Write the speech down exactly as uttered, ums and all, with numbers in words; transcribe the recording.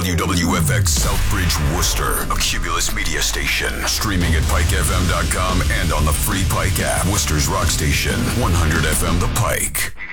W W F X Southbridge, Worcester, a Cumulus media station. Streaming at pike f m dot com and on the free Pike app. Worcester's rock station, one hundred F M The Pike.